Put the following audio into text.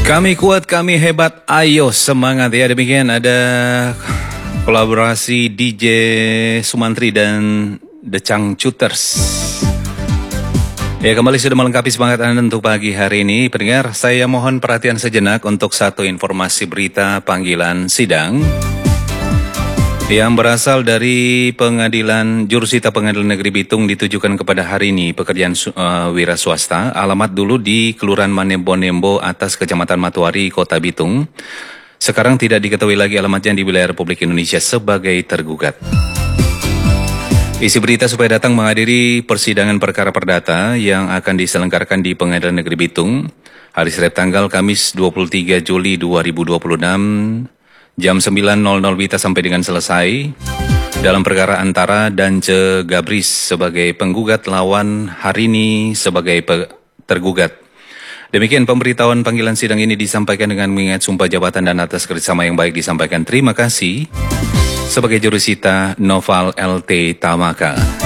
Kami kuat, kami hebat, ayo semangat ya. Demikian ada kolaborasi DJ Sumantri dan The Changcuters. Ya, kembali sudah melengkapi semangat Anda untuk pagi hari ini. Pendengar, saya mohon perhatian sejenak untuk satu informasi berita panggilan sidang yang berasal dari Jurusita Pengadilan Negeri Bitung ditujukan kepada hari ini pekerjaan wira swasta. Alamat dulu di Kelurahan Manembo-Nembo atas Kecamatan Matuari, Kota Bitung. Sekarang tidak diketahui lagi alamatnya di wilayah Republik Indonesia sebagai tergugat. Isi berita supaya datang menghadiri persidangan perkara perdata yang akan diselenggarakan di Pengadilan Negeri Bitung hari Senin tanggal Kamis 23 Juli 2026 jam 9.00 WITA sampai dengan selesai dalam perkara antara Dance Gabris sebagai penggugat lawan Harini sebagai tergugat. Demikian pemberitahuan panggilan sidang ini disampaikan dengan mengingat sumpah jabatan dan atas kerjasama yang baik disampaikan terima kasih sebagai jurusita Noval LT Tamaka.